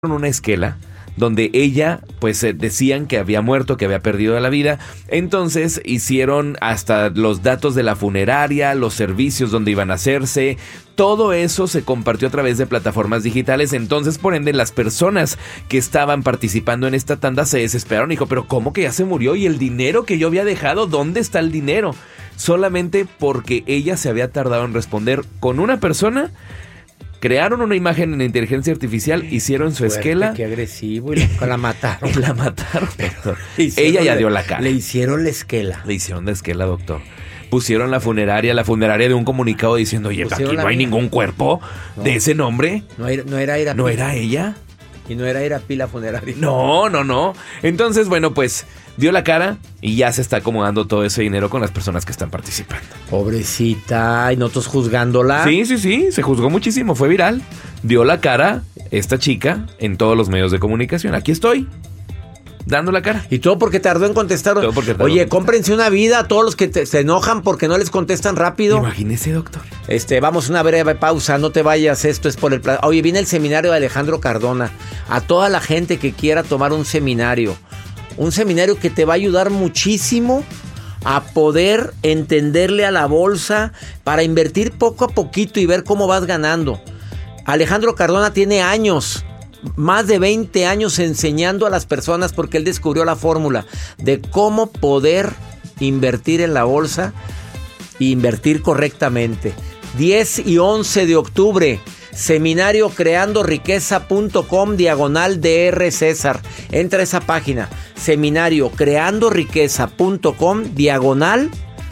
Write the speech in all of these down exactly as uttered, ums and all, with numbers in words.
una esquela donde ella, pues eh, decían que había muerto, que había perdido la vida. Entonces hicieron hasta los datos de la funeraria, los servicios donde iban a hacerse. Todo eso se compartió a través de plataformas digitales. Entonces, por ende, las personas que estaban participando en esta tanda se desesperaron. Dijo, pero ¿cómo que ya se murió? ¿Y el dinero que yo había dejado? ¿Dónde está el dinero? Solamente porque ella se había tardado en responder con una persona. Crearon una imagen en inteligencia artificial, hicieron su Fuerte, esquela. Qué agresivo, y la, la mataron. La mataron. Ella ya dio la cara. Le hicieron la esquela. Le hicieron la esquela, doctor. Pusieron la funeraria, la funeraria de un comunicado diciendo, oye, aquí no hay ningún cuerpo no. de ese nombre. No era, no era, era ¿No era ella? Y no era, era pila funeraria. No, no, no. Entonces, bueno, pues dio la cara y ya se está acomodando todo ese dinero con las personas que están participando. Pobrecita, y nosotros juzgándola. Sí, sí, sí, se juzgó muchísimo, fue viral. Dio la cara esta chica en todos los medios de comunicación. Aquí estoy, dando la cara. Y todo porque tardó en contestar. Todo porque tardó Oye, en contestar. Cómprense una vida a todos los que te, se enojan porque no les contestan rápido. Imagínese, doctor. Este, vamos a una breve pausa, no te vayas, esto es por el plan. Oye, viene el seminario de Alejandro Cardona. A toda la gente que quiera tomar un seminario. Un seminario que te va a ayudar muchísimo a poder entenderle a la bolsa para invertir poco a poquito y ver cómo vas ganando. Alejandro Cardona tiene años, más de veinte años enseñando a las personas porque él descubrió la fórmula de cómo poder invertir en la bolsa e invertir correctamente. diez y once de octubre. Seminario creando riqueza punto com diagonal DR César. Entra a esa página. Seminario creando riqueza punto com diagonal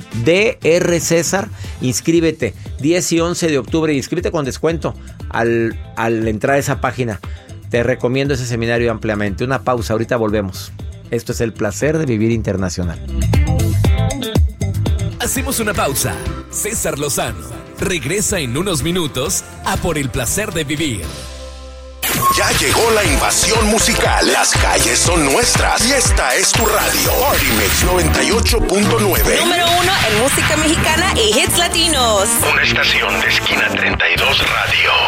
DR César. Inscríbete. diez y once de octubre. Inscríbete con descuento al, al entrar a esa página. Te recomiendo ese seminario ampliamente. Una pausa. Ahorita volvemos. Esto es El Placer de Vivir Internacional. Hacemos una pausa. César Lozano regresa en unos minutos a Por el Placer de Vivir. Ya llegó la invasión musical. Las calles son nuestras y esta es tu radio. Party Mix noventa y ocho punto nueve. Número uno en música mexicana y hits latinos. Una estación de Esquina treinta y dos Radio.